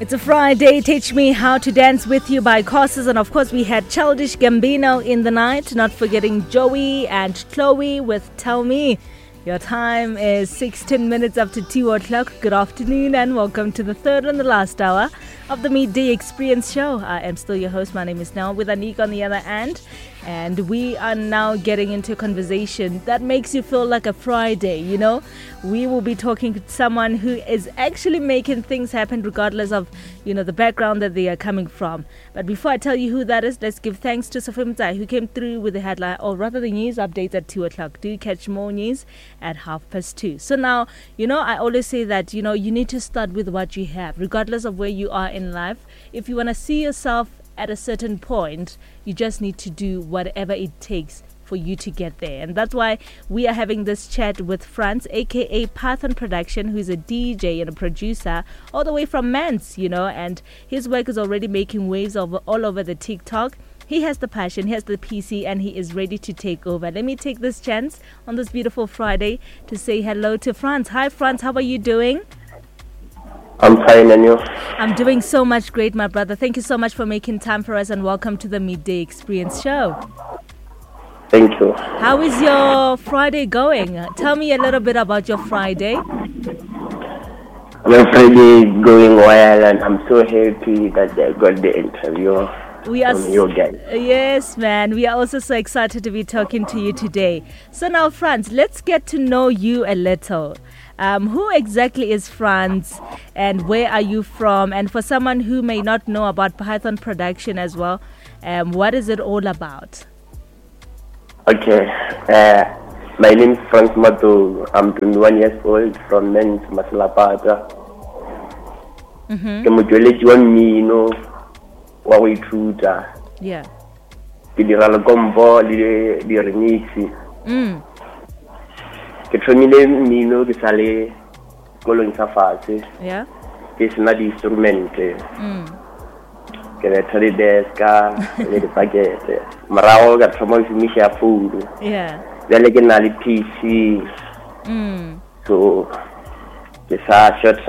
It's a Friday. Teach Me How to Dance with You by Courses. And of course, we had Childish Gambino in the night. Not forgetting Joey and Chloe with Tell Me. Your time is 16 minutes after 2 o'clock. Good afternoon and welcome to the third and the last hour of the Midday Experience Show. I am still your host. My name is Nell with Anik on the other end. And we are now getting into a conversation that makes you feel like a Friday, you know. We will be talking to someone who is actually making things happen regardless of, the background that they are coming from. But before I tell you who that is, let's give thanks to Sophie Mzai, who came through with the headline, or rather the news update at 2 o'clock. Do catch more news at 2:30. So now, I always say that, you need to start with what you have, regardless of where you are in life. If you want to see yourself at a certain point, you just need to do whatever it takes for you to get there. And that's why we are having this chat with Franz, aka Python Production, who is a DJ and a producer all the way from Mans, and his work is already making waves all over the TikTok. He has the passion, he has the PC, and he is ready to take over. Let me take this chance on this beautiful Friday to say hello to Franz. Hi Franz, how are you doing? I'm fine, and you? I'm doing so much great, my brother. Thank you so much for making time for us, and welcome to the Midday Experience Show. Thank you. How is your Friday going? Tell me a little bit about your Friday. My Friday is going well, and I'm so happy that I got the interview from you guys. Yes, man. We are also so excited to be talking to you today. So now, Franz, let's get to know you a little. Who exactly is Franz and where are you from? And for someone who may not know about Python Production as well, what is it all about? Okay. My name is Franz Mato. I'm 21 years old from Mens, Masalapata. Ke motsweletsi wa mmino wa go ithuta. Yeah. Ke dira le kompo le di remix. Ke thomile mmino ke sale kolong sa fatshe. Yeah. Ke sena di instrument. Ke betha le deska le di pakete. Marago ka thoma go shumisa phone. Yeah. Jale ke na le PC. So ke sa short